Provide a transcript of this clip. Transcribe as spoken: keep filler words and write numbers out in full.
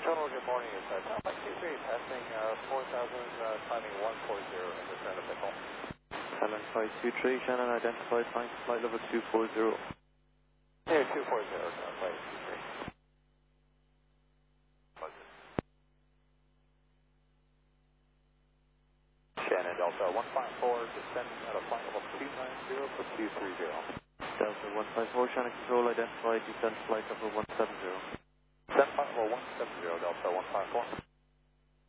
Control, good morning. It's uh, Tom Mike two three passing uh, four thousand, uh, climbing one forty in the center pickle. Shannon five two three, Shannon identified, flight, flight level two four zero. Yeah, two forty, uh, flight two three. Shannon Delta one five four, descending at a flight level two nine zero for two three zero. Delta one five four, Shannon control identified, descent flight level one seven zero. Descent flight level one seven zero, Delta one five four.